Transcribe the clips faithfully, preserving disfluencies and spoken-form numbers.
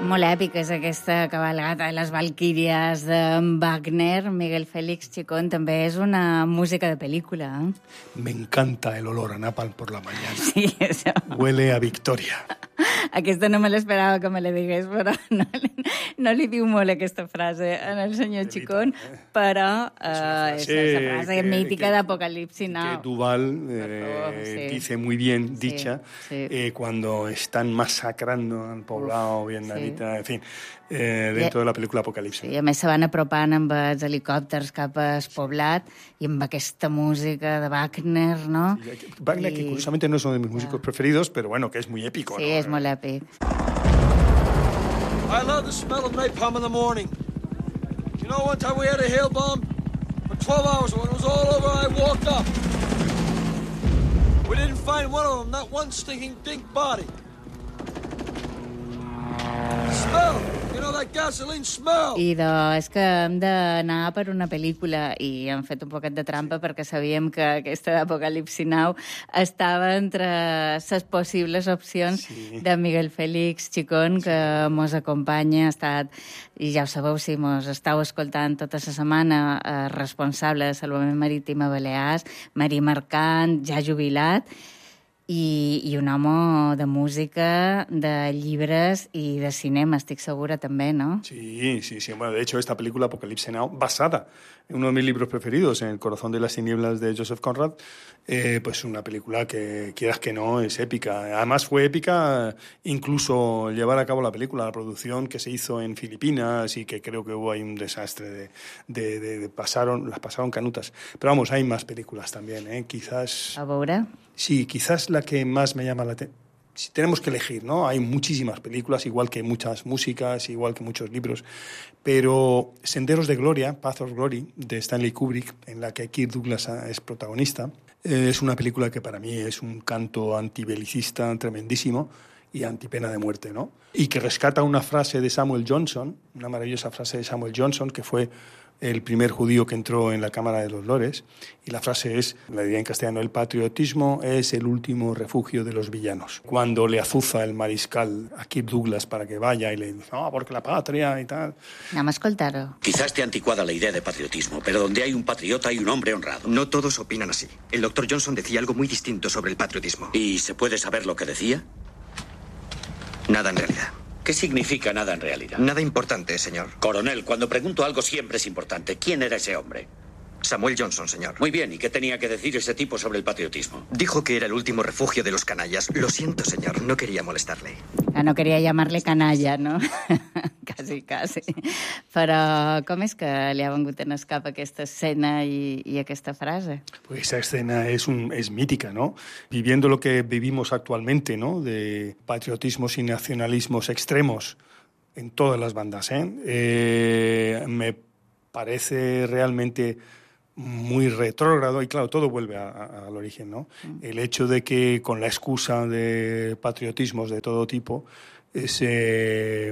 Molt èpica és aquesta cabalgata de les Valquíries de Wagner. Miguel Félix Chicón, també és una música de pel·lícula. Eh? Me encanta el olor a napalm por la mañana. Sí, això. Huele a victoria. Aquesta no me l'esperava que me la digués, però no, no li diu molt aquesta frase en el senyor Chicón, però eh, és una frase que, mítica d'Apocalipsi Now. Que Duval eh, favor, sí. dice muy bien dicha sí, sí. Eh, cuando están masacrando al poblado Uf, vietnamita, sí. en fin, eh, dentro I, de la pel·lícula Apocalipsi. Sí, a més se van apropant amb els helicòpters cap al poblat i amb aquesta música de Wagner, ¿no? Sí, Wagner, I... que curiosamente no es uno de mis músicos yeah. preferidos, pero bueno, que es muy épico, sí, ¿no? és molt èpic. I love the smell of napalm in the morning. You know, one time we had a hail bomb for twelve hours. When it was all over, I walked up. We didn't find one of them, not one stinking dink body. Smell! You know that gasoline smell! I de, és que hem d'anar per una pel·lícula i hem fet un poquet de trampa perquè sabíem que aquesta d'Apocalipsi Now estava entre les possibles opcions sí. de Miguel Félix Chicón, que sí. mos acompanya, ha estat, i ja ho sabeu, si mos estàu escoltant tota la setmana, eh, responsable de Salvament Marítim a Balears, marí mercant, ja jubilat, I, i un home de música, de llibres y de cinema, estic segura també, ¿no? Sí, sí, sí. Bueno, de hecho, esta película, Apocalipsi Now, basada en uno de mis libros preferidos, en El corazón de las tinieblas de Joseph Conrad, eh, pues una película que, quieras que no, es épica. Además fue épica incluso llevar a cabo la película, la producción que se hizo en Filipinas y que creo que hubo ahí un desastre de, de, de, de pasaron, las pasaron canutas. Pero vamos, hay más películas también, ¿eh? Quizás... A veure... Sí, quizás la que más me llama la atención. Si tenemos que elegir, ¿no? Hay muchísimas películas, igual que muchas músicas, igual que muchos libros, pero Senderos de Gloria, Path of Glory, de Stanley Kubrick, en la que Kirk Douglas es protagonista, eh, es una película que para mí es un canto antibelicista tremendísimo y antipena de muerte, ¿no? Y que rescata una frase de Samuel Johnson, una maravillosa frase de Samuel Johnson, que fue el primer judío que entró en la Cámara de los Lores, y la frase es, la diría en castellano, el patriotismo es el último refugio de los villanos. Cuando le azuza el mariscal a Kirk Douglas para que vaya y le dice, no, porque la patria y tal. Nada más escoltar-ho. Quizás esté anticuada la idea de patriotismo, pero donde hay un patriota hay un hombre honrado. No todos opinan así. El doctor Johnson decía algo muy distinto sobre el patriotismo. ¿Y se puede saber lo que decía? Nada en realidad. ¿Qué significa nada en realidad? Nada importante, señor. Coronel, cuando pregunto algo siempre es importante. ¿Quién era ese hombre? Samuel Johnson, señor. Muy bien, ¿y qué tenía que decir ese tipo sobre el patriotismo? Dijo que era el último refugio de los canallas. Lo siento, señor, no quería molestarle. Ah, no queria llamar-li canalla, no? quasi, quasi. Però com és que li ha vengut en escap aquesta escena i, y aquesta frase? Pues esa escena es, un, es mítica, ¿no? Viviendo lo que vivimos actualmente, ¿no? De patriotismos y nacionalismos extremos en todas las bandas, ¿eh? Eh, me parece realmente muy retrógrado y claro, todo vuelve a, a, al origen, ¿no? Mm. El hecho de que con la excusa de patriotismos de todo tipo se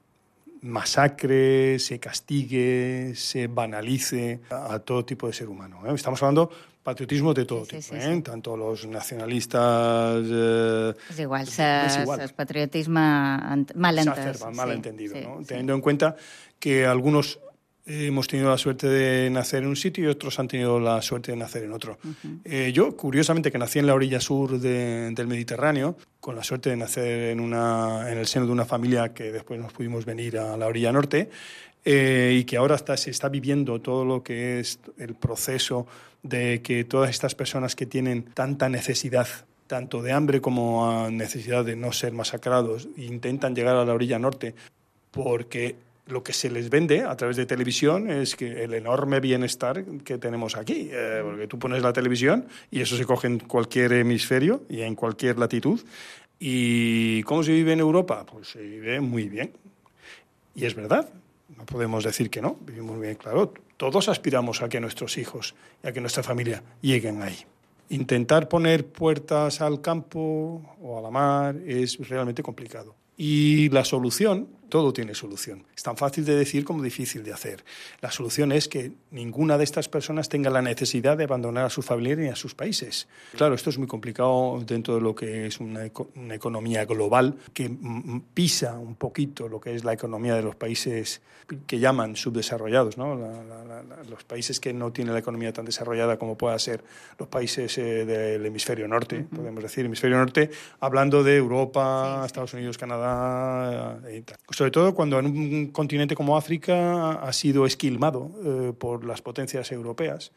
masacre, se castigue, se banalice a, a todo tipo de ser humano, ¿eh? Estamos hablando patriotismo de todo sí, tipo, sí, ¿eh? Sí. Tanto los nacionalistas... Eh, es igual, es patriotismo mal entendido. Se mal entendido, sí, ¿no? Sí. Teniendo en cuenta que algunos hemos tenido la suerte de nacer en un sitio y otros han tenido la suerte de nacer en otro. Uh-huh. Eh, yo, curiosamente, que nací en la orilla sur de, del Mediterráneo, con la suerte de nacer en, una, en el seno de una familia que después nos pudimos venir a la orilla norte, eh, y que ahora está, se está viviendo todo lo que es el proceso de que todas estas personas que tienen tanta necesidad, tanto de hambre como necesidad de no ser masacrados, intentan llegar a la orilla norte porque lo que se les vende a través de televisión es que el enorme bienestar que tenemos aquí, eh, porque tú pones la televisión y eso se coge en cualquier hemisferio y en cualquier latitud. ¿Y cómo se vive en Europa? Pues se vive muy bien. Y es verdad, no podemos decir que no, vivimos muy bien, claro. Todos aspiramos a que nuestros hijos y a que nuestra familia lleguen ahí. Intentar poner puertas al campo o a la mar es realmente complicado. Y la solución, todo tiene solución. Es tan fácil de decir como difícil de hacer. La solución es que ninguna de estas personas tenga la necesidad de abandonar a sus familiares ni a sus países. Claro, esto es muy complicado dentro de lo que es una, eco- una economía global que m- pisa un poquito lo que es la economía de los países que llaman subdesarrollados, ¿no? La, la, la, los países que no tienen la economía tan desarrollada como pueda ser los países eh, del hemisferio norte, uh-huh. podemos decir. Hemisferio norte, hablando de Europa, sí, Estados Unidos, Canadá, eh, y tal. Sobre todo cuando en un continente como África ha sido esquilmado eh, por las potencias europeas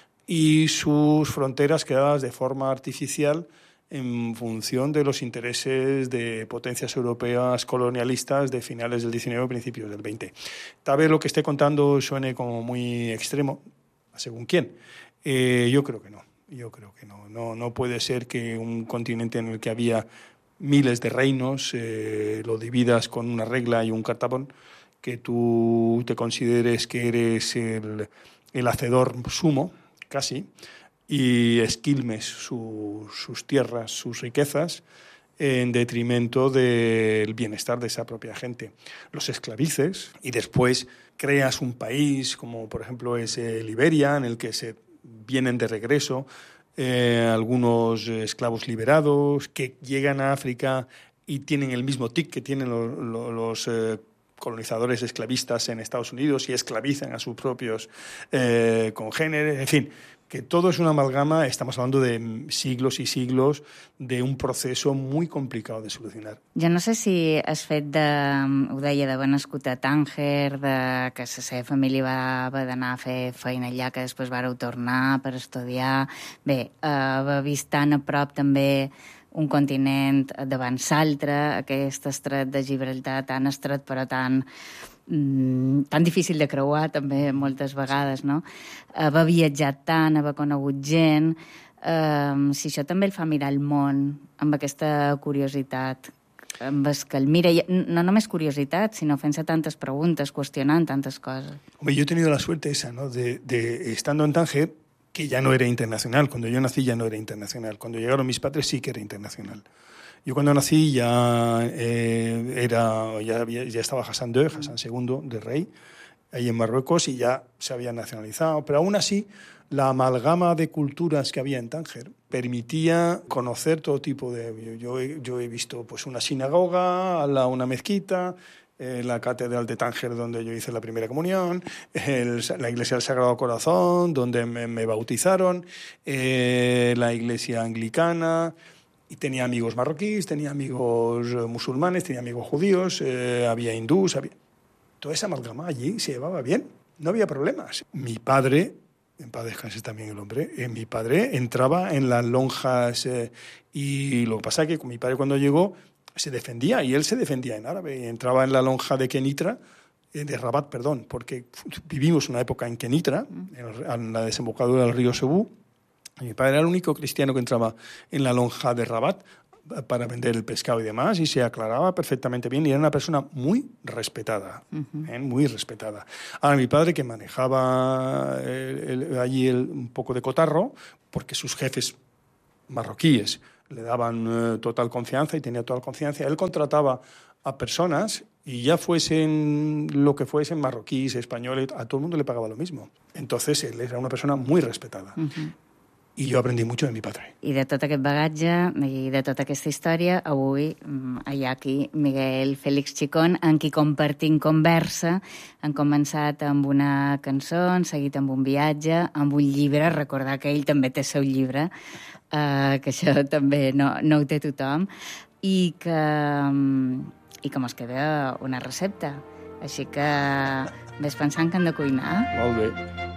y sus fronteras creadas de forma artificial en función de los intereses de potencias europeas colonialistas de finales del diecinueve y principios del veinte. Tal vez lo que esté contando suene como muy extremo, según quién. Eh, yo creo que no. Yo creo que no. No, no puede ser que un continente en el que había miles de reinos eh, lo dividas con una regla y un cartabón, que tú te consideres que eres el, el hacedor sumo, casi, y esquilmes su, sus tierras, sus riquezas, en detrimento del bienestar de esa propia gente. Los esclavices y después creas un país como por ejemplo es eh, Liberia, en el que se vienen de regreso eh, algunos esclavos liberados que llegan a África y tienen el mismo tic que tienen los, los, los eh, colonizadores esclavistas en Estados Unidos y esclavizan a sus propios eh, congéneres, en fin, que todo es una amalgama. Estamos hablando de siglos i siglos d'un proceso muy complicado de solucionar. Jo no sé si has fet de, ho deia, d'haver nascut a Tànger, de que la seva família va haver d'anar a fer feina allà, que després vareu tornar per estudiar. Bé, eh, haver vist tan a prop també un continent davant l'altre, aquest estret de Gibraltar tan estret però tan, mm, tan difícil de creuar també moltes vegades, no? Haver viatjat tant, haver conegut gent, eh, si això també el fa mirar el món amb aquesta curiositat, amb el que el mira, no només curiositat, sinó fent-se tantes preguntes, qüestionant tantes coses. Hombre, yo he tenido la suerte esa, ¿no? De, de estando en Tánger, que ya no era internacional. Cuando yo nací ya no era internacional. Cuando llegaron mis padres sí que era internacional. Yo cuando nací ya eh, era ya, había, ya estaba Hassan dos, Hassan segundo de rey, ahí en Marruecos, y ya se había nacionalizado. Pero aún así, la amalgama de culturas que había en Tánger permitía conocer todo tipo de... Yo, yo, yo he visto pues una sinagoga, una mezquita, Eh, la catedral de Tánger donde yo hice la primera comunión, el, la iglesia del Sagrado Corazón donde me, me bautizaron, eh, la iglesia anglicana, y tenía amigos marroquíes, tenía amigos musulmanes, tenía amigos judíos, eh, había hindús, había... toda esa amalgama allí se llevaba bien, no había problemas. Mi padre, en paz descanse también el hombre, eh, mi padre entraba en las lonjas eh, y lo que pasa es que con mi padre cuando llegó se defendía, y él se defendía en árabe, y entraba en la lonja de Kenitra, de Rabat, perdón, porque vivimos una época en Kenitra, en la desembocadura del río Sebú, y mi padre era el único cristiano que entraba en la lonja de Rabat para vender el pescado y demás, y se aclaraba perfectamente bien, y era una persona muy respetada, uh-huh. ¿eh? muy respetada. Ahora, mi padre, que manejaba el, el, allí el, un poco de cotarro, porque sus jefes marroquíes le daban eh, total confianza y tenía total confianza. Él contrataba a personas y ya fuesen lo que fuesen, marroquíes, españoles, a todo el mundo le pagaba lo mismo. Entonces él era una persona muy respetada. Uh-huh. I jo aprendí mucho de mi padre. I de tot aquest bagatge i de tota aquesta història, avui hi ha aquí Miguel Félix Chicón, amb qui compartim conversa. Han començat amb una cançó, han seguit amb un viatge, amb un llibre. Recordar que ell també té el seu llibre, eh, que això també no, no ho té tothom, i que, i que mos queda una recepta. Així que ves pensant que hem de cuinar. Molt bé.